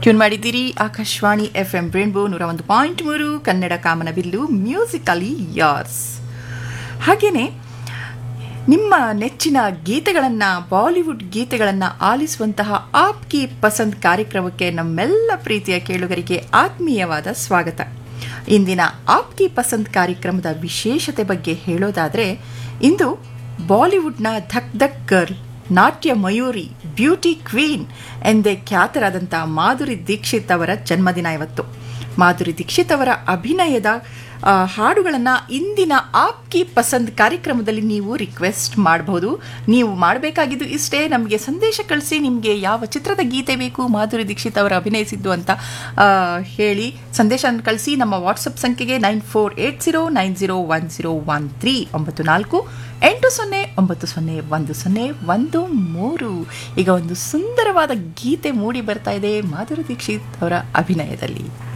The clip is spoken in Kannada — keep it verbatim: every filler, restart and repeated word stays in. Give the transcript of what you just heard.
ಟ್ಯೂನ್ ಮಾಡಿದ್ದೀರಿ ಆಕಾಶವಾಣಿ ಎಫ್ ಎಂ ರೇನ್ಬೋ ನೂರ ಒಂದು ಪಾಯಿಂಟ್ ಮೂರು ಕನ್ನಡ ಕಾಮನಬಿಲ್ಲು ಮ್ಯೂಸಿಕಲಿ ಯಾರ್ಸ್. ಹಾಗೆಯೇ ನಿಮ್ಮ ನೆಚ್ಚಿನ ಗೀತೆಗಳನ್ನು, ಬಾಲಿವುಡ್ ಗೀತೆಗಳನ್ನು ಆಲಿಸುವಂತಹ ಆಪ್ ಕಿ ಪಸಂದ್ ಕಾರ್ಯಕ್ರಮಕ್ಕೆ ನಮ್ಮೆಲ್ಲ ಪ್ರೀತಿಯ ಕೇಳುಗರಿಗೆ ಆತ್ಮೀಯವಾದ ಸ್ವಾಗತ. ಇಂದಿನ ಆಪ್ ಕಿ ಪಸಂದ್ ಕಾರ್ಯಕ್ರಮದ ವಿಶೇಷತೆ ಬಗ್ಗೆ ಹೇಳೋದಾದರೆ, ಇಂದು ಬಾಲಿವುಡ್ನ ಧಕ್ ಧಕ್ ಗರ್ಲ್, ನಾಟ್ಯ ಮಯೂರಿ, ಬ್ಯೂಟಿ ಕ್ವೀನ್ ಎಂದೇ ಖ್ಯಾತರಾದಂಥ ಮಾಧುರಿ ದೀಕ್ಷಿತ್ ಅವರ ಜನ್ಮದಿನ ಇವತ್ತು. ಮಾಧುರಿ ದೀಕ್ಷಿತ್ ಅವರ ಅಭಿನಯದ ಹಾಡುಗಳನ್ನು ಇಂದಿನ ಆಪ್ ಕಿ ಪಸಂದ್ ಕಾರ್ಯಕ್ರಮದಲ್ಲಿ ನೀವು ರಿಕ್ವೆಸ್ಟ್ ಮಾಡಬಹುದು. ನೀವು ಮಾಡಬೇಕಾಗಿದ್ದು ಇಷ್ಟೇ, ನಮಗೆ ಸಂದೇಶ ಕಳಿಸಿ, ನಿಮಗೆ ಯಾವ ಚಿತ್ರದ ಗೀತೆ ಬೇಕು ಮಾಧುರಿ ದೀಕ್ಷಿತ್ ಅವರು ಅಭಿನಯಿಸಿದ್ದು ಅಂತ ಹೇಳಿ ಸಂದೇಶ ಕಳಿಸಿ. ನಮ್ಮ ವಾಟ್ಸಪ್ ಸಂಖ್ಯೆಗೆ nine four eight zero nine zero one zero one three ಒಂಬತ್ತು ನಾಲ್ಕು ಎಂಟು ಸೊನ್ನೆ ಒಂಬತ್ತು ಸೊನ್ನೆ ಒಂದು ಸೊನ್ನೆ ಒಂದು ಮೂರು. ಈಗ ಒಂದು ಸುಂದರವಾದ ಗೀತೆ ಮೂಡಿ ಬರ್ತಾ ಇದೆ ಮಾಧುರಿ ದೀಕ್ಷಿತ್ ಅವರ ಅಭಿನಯದಲ್ಲಿ.